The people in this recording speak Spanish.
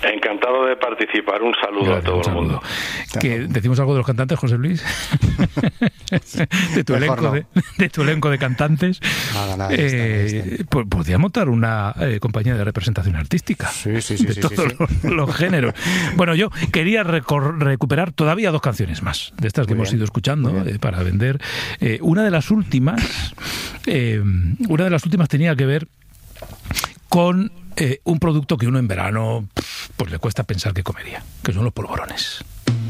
Encantado de participar. Un saludo. Gracias, a todo el mundo. ¿Decimos algo de los cantantes, José Luis? de tu elenco de cantantes. Nada, pues podría montar una compañía de representación artística. Sí, de todos los géneros. Bueno, yo quería recuperar todavía 2 canciones más de estas que hemos ido escuchando para vender. Una de las últimas tenía que ver con un producto que uno en verano pues le cuesta pensar que comería, que son los polvorones.